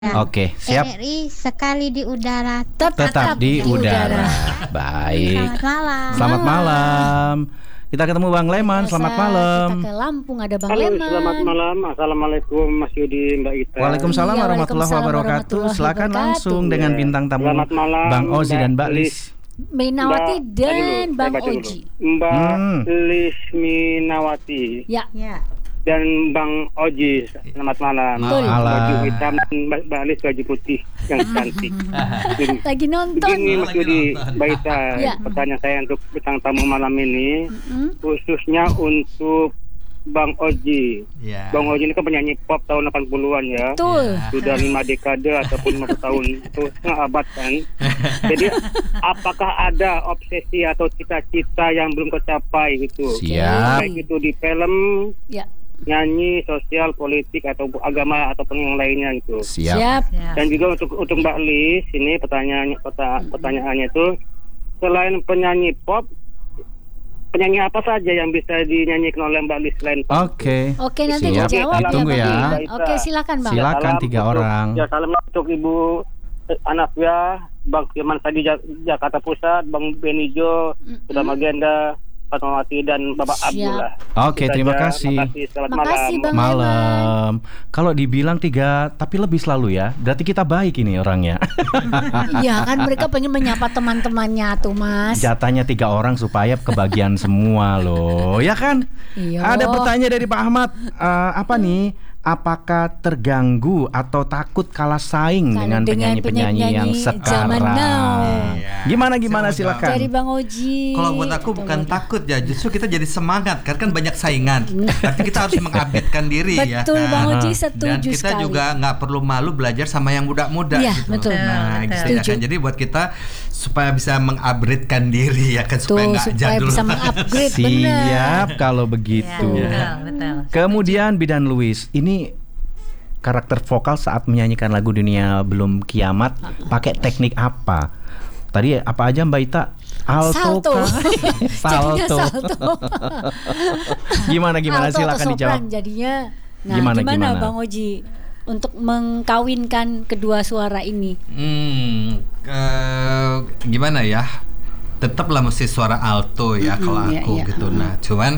Oke, siap. RRI sekali di udara Tetap di udara. Baik. Selamat malam. Selamat malam. Kita ketemu Bang Leman. Selamat malam. Kita ke Lampung ada Bang Halo, Leman. selamat malam. Assalamu'alaikum Mas Yudi, Mbak Ita. Waalaikumsalam Iya, warahmatullahi waalaikumsalam wabarakatuh. warahmatullahi Silakan wabarakatuh. langsung dengan bintang tamu Selamat malam, Bang Ozi dan Mbak Mbak Lis. Minawati dan Bang saya baca dulu. Oji. Mbak Hmm. Lis Minawati Ya, dan Bang Oji. Selamat malam. Betul. Malam. Baju hitam, Mbak Lis baju putih yang cantik. lagi nonton. Begini Mas Yudi, Mbak Ita, Ya. pertanyaan saya untuk bintang tamu malam ini, khususnya untuk Bang Oji. Ya. Bang Oji ini kan penyanyi pop tahun 80-an ya. Betul. Sudah 5 dekade ataupun 50 tahun, itu setengah abad kan. Jadi apakah ada obsesi atau cita-cita yang belum tercapai gitu? Siap. Baik itu di film, Ya, nyanyi, sosial, politik atau agama ataupun yang lainnya gitu. Siap. Dan juga untuk Mbak Lis, ini pertanyaannya itu, selain penyanyi pop, penyanyi apa saja yang bisa dinyanyikan oleh Mbak Lis selain pop? Oke. oke nanti Siap. dijawab Ditunggu ya, ya. Bang. Oke, silakan Bang. Silakan 3 orang. Ya, salam untuk Ibu Anafia, Bang Firman Sadi Jakarta Pusat, Bang Benijo, Sudah Magenda, Fatmawati dan Bapak Siap. Abdullah. Oke, Itu terima saja. kasih. Selamat Makasih, malam. Bang. Malam. Kalau dibilang 3 tapi lebih selalu ya. Berarti kita baik ini orangnya. Iya kan mereka pengen menyapa teman-temannya tuh Mas. Jatahnya 3 orang supaya kebagian semua loh. Ya kan? Iya. Ada pertanyaan dari Pak Ahmad. Apa nih? Apakah terganggu atau takut kalah saing Kalau dengan penyanyi-penyanyi yang zaman sekarang? now. Gimana Saya silakan. Dari Bang Oji. Kalau buat aku bukan takut ya, justru kita jadi semangat karena kan banyak saingan. Berarti kita harus mengupdatekan diri ya. Betul Bang kan? Oji, Dan setuju kita sekali. juga nggak perlu malu belajar sama yang muda-muda Iya, gitu. betul. Nah, gitu ya Setuju. kan. Jadi buat kita supaya bisa mengupgradekan diri ya kan, supaya Tuh, nggak supaya jadul. bisa mengupgrade benar. Siap kalau begitu. Betul. Kemudian Bidan Luis, ini karakter vokal saat menyanyikan lagu Dunia Belum Kiamat pakai teknik apa? Tadi apa aja Mbak Ita? Salto. Kah? Jadinya salto. Gimana Alto silakan atau dijawab. sopran jadinya. Nah, Gimana? gimana Bang Oji untuk mengkawinkan kedua suara ini? Gimana ya? Tetaplah mesti suara alto ya kalau iya, aku iya. gitu. Nah, cuman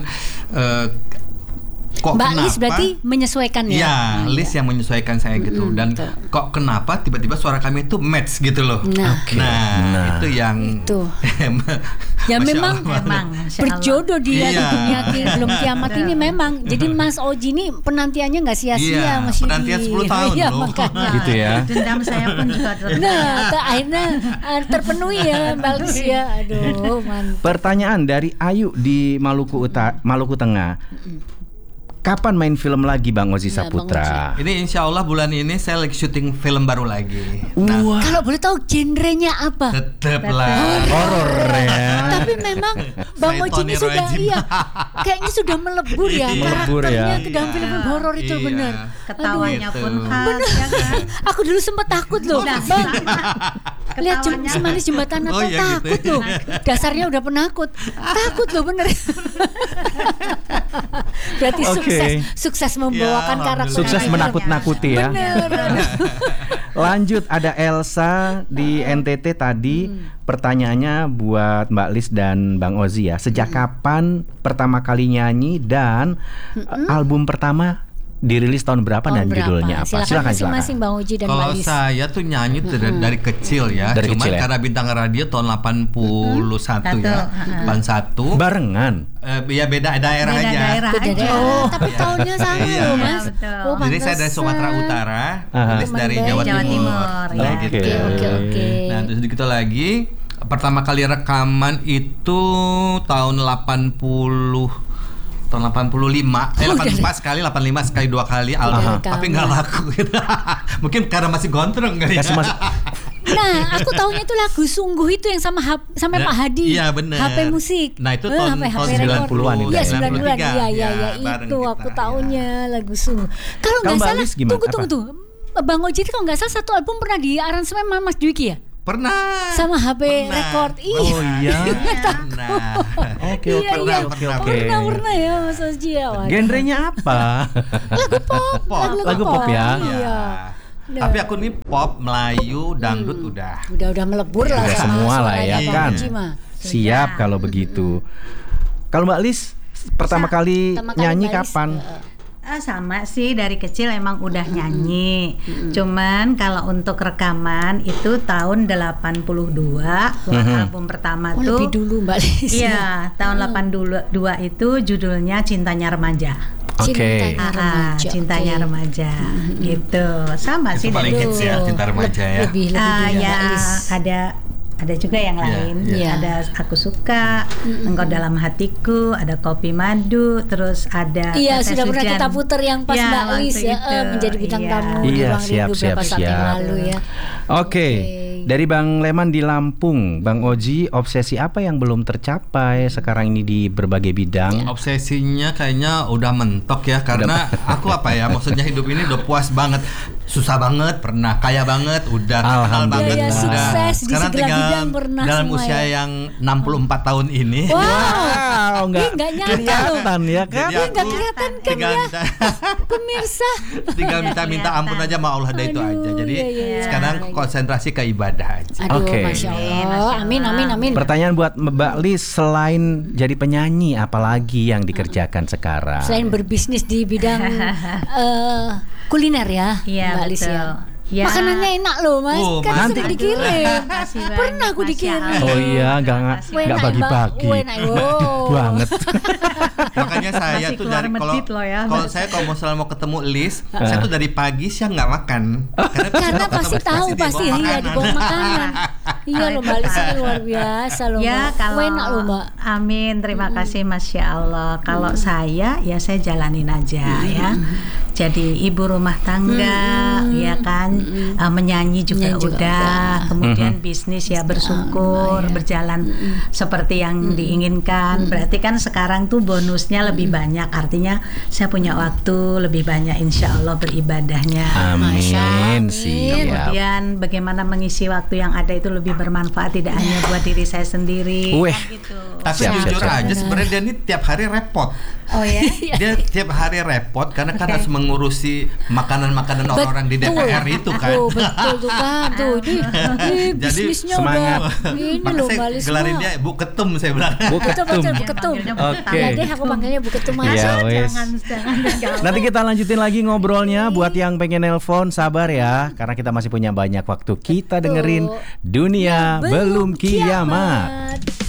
kok Mbak kenapa? Lis berarti menyesuaikan ya? Iya, Lis yang menyesuaikan saya gitu. Dan betul. kok kenapa tiba-tiba suara kami itu match gitu loh. Nah. Nah. Itu yang Itu. Ya Masya memang Allah. berjodoh dia di Iya. dunia belum kiamat ini memang. Jadi Mas Oji ini penantiannya nggak sia-sia Iya, Mas Yudi. penantian 10 tahun Iya, loh. makanya. Gitu ya. Dendam saya pun juga Nah, akhirnya terpenuhi ya Mbak Lis ya. Aduh, mantap. Pertanyaan dari Ayu di Maluku Tengah. Kapan main film lagi Bang Ozi Nah, Bang Saputra? Ini insya Allah bulan ini saya lagi syuting film baru lagi. Nah, Wah, Kalau boleh tahu genrenya apa? tetaplah. horor ya. Tapi memang Bang Saya Oji ini Tony sudah Rajin. iya kayaknya sudah melebur ya Melebur karakternya ya. ke dalam film horor itu Iya. benar. ketawanya Gitu. pun khas ya kan. Aku dulu sempat takut loh, Bang. Lihat Ketawanya. Semanis Jembatan Natal Oh, iya takut gitu. loh. Dasarnya udah penakut. Takut loh bener. Berarti Oke. sukses membawakan Ya, karakter. Sukses itu. menakut-nakuti ya. Bener. Lanjut ada Elsa di NTT tadi. Pertanyaannya buat Mbak Lis dan Bang Ozi ya. Sejak kapan pertama kali nyanyi dan album pertama dirilis tahun berapa dan Tahun judulnya apa? Silakan masing-masing Bang Oji dan Mbak Kalau Lis. saya tuh nyanyi dari kecil ya. Dari Cuman kecil ya? karena bintang radio tahun 81 ya. 81. Barengan. Ya beda daerah Beda aja. daerah Beda aja. daerah. Tapi tahunnya sama Iya. loh Mas. Betul. Oh, Jadi saya dari pantesan. Sumatera Utara, Aha. Lis dari Mandai. Jawa Jawa Timur. Timur, Nah, ya. gitu. Oke. Nah, terus gitu lagi pertama kali rekaman itu tahun 85, 84 sekali, 85 sekali 2 kali album, Aha. tapi nggak laku gitu. Mungkin karena masih gondrong kali ya. Kasih masuk. Nah, aku tahunya itu lagu Sungguh itu yang sama Nah, Pak Hadi. iya, bener. HP musik. Nah, itu tahun HP 90-an itu. Iya, 90-an. 93. Iya, Ya, itu bareng aku kita, tahunya lagu Sungguh. Kalau nggak Mbak salah, Lis gimana? tunggu. Bang Oji itu kalau nggak salah satu album pernah di aransemen sama Mas Dwiki ya? Pernah. Sama HP Pernah. record. Iya. Oh iya. Pernah. Oke, Iya, oke, iya. oke, oke. Pernah ya Mas Oji ya. Waduh. Genrenya apa? Lagu pop. Pop. Lagu pop ya? Iya. Tapi aku nih pop, Melayu, dangdut udah. Udah melebur lah Udah sama semua lah suaranya ya Bang kan. Oji mah. Siap kalau begitu. Kalau Mbak Lis pertama kali Pertama kali nyanyi Mbak Lis, kapan? Sama sih, dari kecil emang udah nyanyi. Cuman kalau untuk rekaman itu tahun 82 buat album pertama Oh, tuh. lebih dulu Mbak Lis. Iya, tahun 82 itu judulnya Cintanya Remaja. Oke. Cintanya remaja. Cintanya Oke. remaja gitu. Sama Itu sih paling dari hits ya, Cinta Remaja ya. Lebih dulu ya Mbak Lis. ada juga yang lain. iya. Ada Aku Suka, Engkau Dalam Hatiku, ada Kopi Madu, terus ada Iya, Tetes sudah pernah Hujan. kita puter yang pas Ya, Mbak Lis waktu ya, itu, menjadi bintang iya. tamu di Iya, Ruang siap, Rindu beberapa siap, saat yang siap. lalu ya. Oke. Dari Bang Leman di Lampung, Bang Oji, obsesi apa yang belum tercapai sekarang ini di berbagai bidang? Obsesinya kayaknya udah mentok ya, karena aku apa ya, maksudnya hidup ini udah puas banget. Susah banget pernah, kaya banget udah, terkenal banget Iya, udah. sukses di Sekarang segala tinggal bidang pernah dalam semua usia ya. yang 64 tahun ini. Wow, nggak nggak nyangka loh. kelihatan ya kan? Jadi Nggak aku kelihatan kan tinggal ya, minta, pemirsa. tinggal minta ampun aja sama Allah, ada itu Aduh, aja. Jadi iya, iya. sekarang konsentrasi ke ibadah aja. Aduh, Oke. Masya Allah. Amin, amin, amin. Pertanyaan buat Mbak Lis, selain jadi penyanyi, apalagi yang dikerjakan sekarang? Selain berbisnis di bidang kuliner ya, Iya, Mbak Lis betul. ya. Ya. Makanannya enak loh Mas, Oh, kan nanti. sering dikirim. Makasih banyak, Pernah aku Masya dikirim. Allah. Oh iya, nggak Enak, bagi-bagi. Mbak. Enak, wow. Banget. Makanya saya Masih tuh keluar dari medit loh ya. kalau mau selalu mau ketemu Lis, saya tuh dari pagi siang nggak makan. Karena pasti tahu, pasti dibawa iya makanan. dibawa makanan. Iya loh Mbak Lis, ini luar biasa loh Ya Mbak. kalau Enak loh Mbak. Amin, terima kasih Masya Allah. Kalau saya ya saya jalanin aja ya. Jadi ibu rumah tangga, ya kan, menyanyi juga Nyanyi juga udah. Kemudian bisnis ya bersyukur berjalan seperti yang diinginkan. Berarti kan sekarang tuh bonusnya lebih banyak. Artinya saya punya waktu lebih banyak, insya Allah beribadahnya. Amin, siap. Kemudian bagaimana mengisi waktu yang ada itu lebih bermanfaat, tidak hanya buat diri saya sendiri. Weh. Gitu. Tapi Siap, jujur siap. aja sebenarnya dia ini tiap hari repot. Oh ya. Dia tiap hari repot karena kan harus mengurusi makanan-makanan orang-orang di DPR itu kan. Oh, betul tuh kan. Tuh, ini Jadi bisnisnya semangat. udah ini Maka loh saya Mbak Lis. gelarin dia Bu Ketum, saya bilang. Bu Betul, Ketum. betul, Bu Ketum. Oke. Ya deh, aku panggilnya Bu Ketum aja. Iya, wes. Jangan. Nanti kita lanjutin lagi ngobrolnya. Buat yang pengen nelpon, sabar ya, karena kita masih punya banyak waktu. Kita dengerin Dunia Belum Kiamat.